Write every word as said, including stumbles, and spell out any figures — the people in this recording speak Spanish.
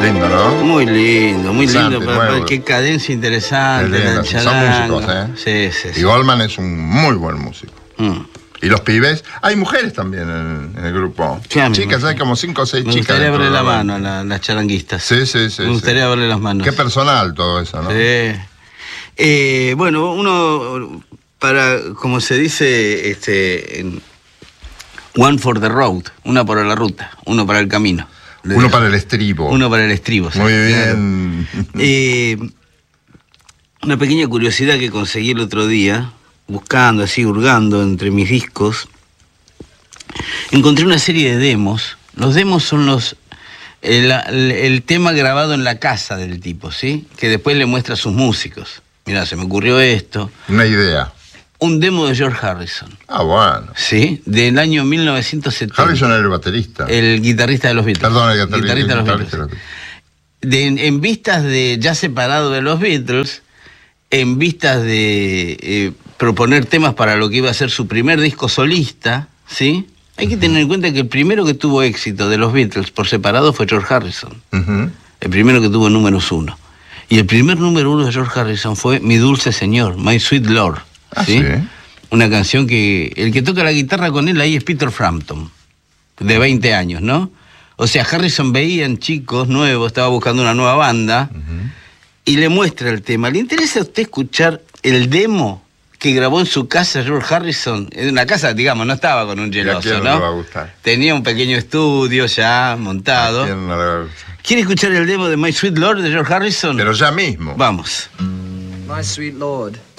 Lindo, ¿no? Muy lindo, muy Interesante, lindo. Para, para, nuevo. qué cadencia interesante. Qué lindo, el son charango. músicos, ¿eh? Sí, sí, sí. Y Goldman es un muy buen músico. Mm. Y los pibes, hay mujeres también en, en el grupo. ¿Qué, amigo? Chicas, hay como cinco o seis Me chicas. gustaría dentro verle de la banda. mano a la- las charanguistas. Sí, sí, sí. Me gustaría sí. verle las manos. Qué personal todo eso, ¿no? Sí. Eh, bueno, uno, para, como se dice, este, en one for the road, una para la ruta, uno para el camino. Uno para el estribo. Uno para el estribo. ¿sí? Muy Claro. bien. Eh, una pequeña curiosidad que conseguí el otro día, buscando así, hurgando entre mis discos, encontré una serie de demos. Los demos son los el, el- el tema grabado en la casa del tipo, ¿sí? Que después le muestra a sus músicos. Mirá, se me ocurrió esto. Una idea. Un demo de George Harrison, Ah, bueno. ¿sí? Del año mil novecientos setenta. Harrison era el baterista. El guitarrista de los Beatles. Perdón, el guitarrista, guitarrista de los el Beatles. guitarrista. De- en, en vistas de, ya separado de los Beatles, en vistas de eh, proponer temas para lo que iba a ser su primer disco solista, ¿sí? Hay que tener en cuenta que el primero que tuvo éxito de los Beatles por separado fue George Harrison. Ujú. El primero que tuvo números uno. Y el primer número uno de George Harrison fue Mi Dulce Señor, My Sweet Lord. Ah, ¿sí? sí. Una canción que el que toca la guitarra con él ahí es Peter Frampton, de veinte años, ¿no? O sea, Harrison veía en chicos nuevos, estaba buscando una nueva banda, y le muestra el tema. ¿Le interesa a usted escuchar el demo que grabó en su casa George Harrison? En una casa, digamos, no estaba con un ¿Y a geloso, quién no ¿no? le va a gustar? Tenía un pequeño estudio ya montado. ¿A quién no le va a gustar? ¿Quiere escuchar el demo de My Sweet Lord de George Harrison? Pero ya mismo. Vamos. My sweet lord,